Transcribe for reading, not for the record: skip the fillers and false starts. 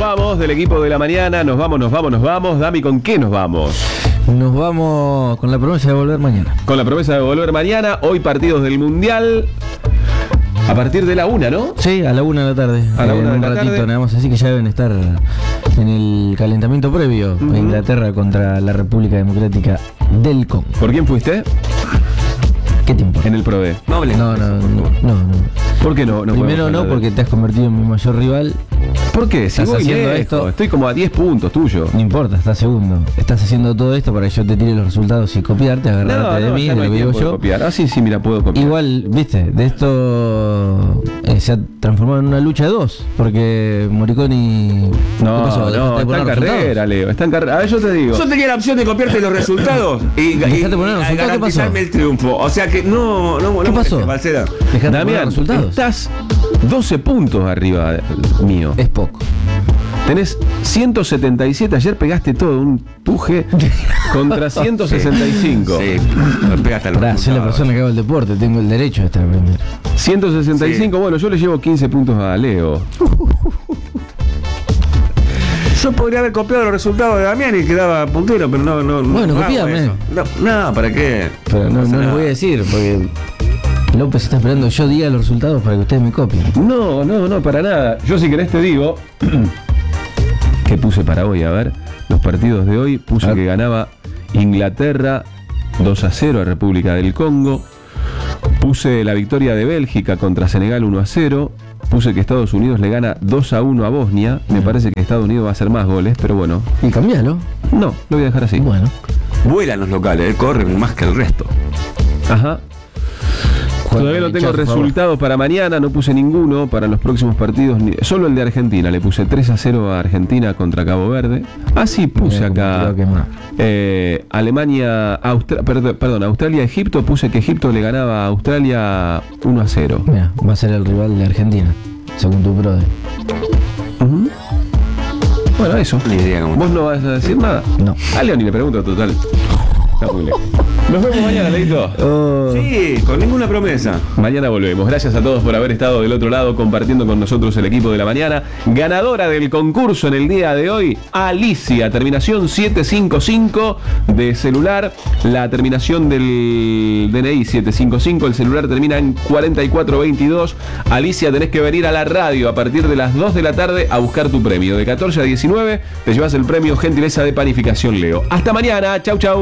vamos del equipo de la mañana. Nos vamos. Dami, ¿con qué nos vamos? Nos vamos con la promesa de volver mañana. Con la promesa de volver mañana. Hoy partidos del Mundial. A partir de la 1, ¿no? Sí, a la 1 de la tarde. A la 1 de un la ratito tarde. nada más, así que ya deben estar en el calentamiento previo. Inglaterra contra la República Democrática del Congo. ¿Por quién fuiste? ¿Qué te importa? En el PRODE. No hables. No. ¿Por qué no? Primero podemos no, hablar de- porque te has convertido en mi mayor rival. ¿Por qué? Si estás voy haciendo lejos, esto- estoy como a 10 puntos tuyo. No importa, estás segundo. Estás haciendo todo esto para que yo te tire los resultados y copiarte, agarrarte de mí, ya de no lo hay que digo tiempo de yo. copiar. Ah, sí, mira, puedo copiar. Igual, viste, de esto se ha transformado en una lucha de dos, porque Moriconi... ¿qué No, pasó? ¿Dejaste de está en poner carrera, resultados? Leo. Está en carrera. A ver, yo te digo. Yo tenía la opción de copiarte los resultados y Dejate poner los resultados, ¿qué garantizarme pasó? el triunfo. O sea que no ¿Qué pasó? Balsera. Dejate de poner Damián, resultados. estás 12 puntos arriba mío. Es poco. Tenés 177. Ayer pegaste todo un tuje contra 165. Sí, pegaste a los Pará, soy la resultados. persona que hago el deporte, tengo el derecho de estar primero. 165. Sí. Bueno, yo le llevo 15 puntos a Leo. Yo podría haber copiado los resultados de Damián y quedaba puntero, pero no. Bueno, no hago copiame. eso. No, ¿para qué? Pero no pasa les nada. voy a decir, porque López está esperando que yo diga los resultados para que ustedes me copien. No, para nada. Yo si querés te digo que puse para hoy, a ver, los partidos de hoy. Puse A ver. que ganaba Inglaterra 2-0 a República del Congo. Puse la victoria de Bélgica contra Senegal 1-0. Puse que Estados Unidos le gana 2-1 a Bosnia. Me parece que Estados Unidos va a hacer más goles, pero bueno, Y cambialo. no, lo voy a dejar así. Bueno. Vuelan los locales, corren más que el resto. Ajá. Todavía no tengo resultados para mañana, no puse ninguno para los próximos partidos, solo el de Argentina, le puse 3-0 a Argentina contra Cabo Verde. Ah, sí, puse acá Alemania, Australia-Egipto, puse que Egipto le ganaba a Australia 1-0. Mira, va a ser el rival de Argentina, según tu brother. Ujú. Bueno, eso. Ni idea cómo. ¿Vos no vas a decir nada? No. A Leo ni le pregunto, total. Está muy lejos. Nos vemos mañana, Leito. Sí, con ninguna promesa. Mañana volvemos. Gracias a todos por haber estado del otro lado compartiendo con nosotros el equipo de la mañana. Ganadora del concurso en el día de hoy, Alicia, terminación 755 de celular. La terminación del DNI 755, el celular termina en 4422. Alicia, tenés que venir a la radio a partir de las 2 de la tarde a buscar tu premio. De 14 a 19 te llevas el premio Gentileza de Panificación Leo. Hasta mañana. Chau, chau.